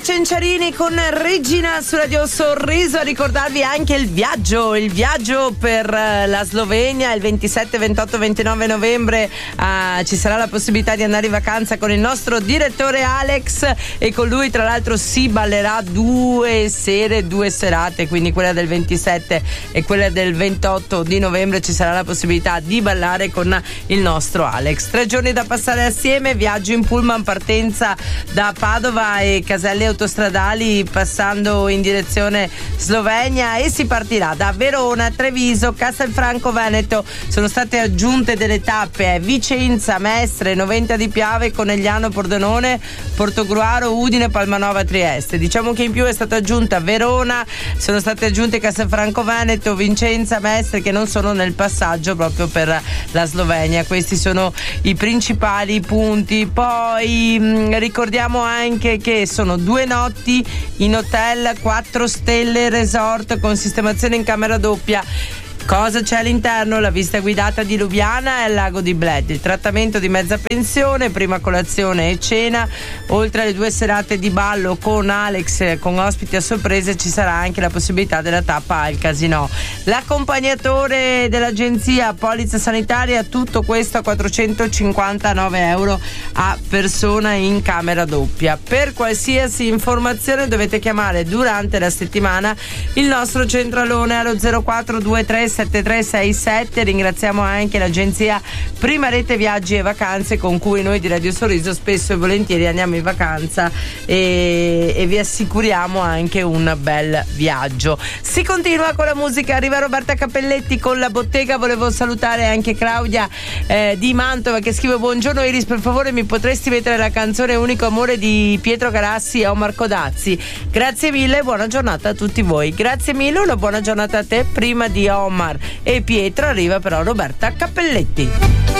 Cenciarini con Regina su Radio Sorriso, a ricordarvi anche il viaggio per la Slovenia il 27, 28, 29 novembre. Ci sarà la possibilità di andare in vacanza con il nostro direttore Alex, e con lui tra l'altro si ballerà 2 serate, quindi quella del 27 e quella del 28 di novembre ci sarà la possibilità di ballare con il nostro Alex. 3 giorni da passare assieme, viaggio in pullman, partenza da Padova e caselli autostradali passando in direzione Slovenia, e si partirà da Verona, Treviso, Castelfranco Veneto. Sono state aggiunte delle tappe: Vicenza, Mestre, Noventa di Piave, Conegliano, Pordenone, Portogruaro, Udine, Palmanova, Trieste. Diciamo che in più è stata aggiunta Verona, sono state aggiunte Castelfranco Veneto, Vicenza, Mestre, che non sono nel passaggio proprio per la Slovenia. Questi sono i principali punti. Poi ricordiamo anche che sono 2 notti in hotel 4 stelle resort con sistemazione in camera doppia. Cosa c'è all'interno? La visita guidata di Lubiana e al lago di Bled, il trattamento di mezza pensione, prima colazione e cena. Oltre alle 2 serate di ballo con Alex, con ospiti a sorpresa, ci sarà anche la possibilità della tappa al casino. L'accompagnatore dell'agenzia, polizza sanitaria, tutto questo a 459 euro a persona in camera doppia. Per qualsiasi informazione dovete chiamare durante la settimana il nostro centralone allo 0423 7367. Ringraziamo anche l'agenzia Prima Rete Viaggi e Vacanze, con cui noi di Radio Sorriso spesso e volentieri andiamo in vacanza e vi assicuriamo anche un bel viaggio. Si continua con la musica, arriva Roberta Cappelletti con La Bottega. Volevo salutare anche Claudia di Mantova che scrive: buongiorno Iris, per favore mi potresti mettere la canzone Unico Amore di Pietro Carassi e Omar Codazzi? Grazie mille, buona giornata a tutti voi. Grazie mille, una buona giornata a te. Prima di Omar e Pietro arriva però Roberta Cappelletti.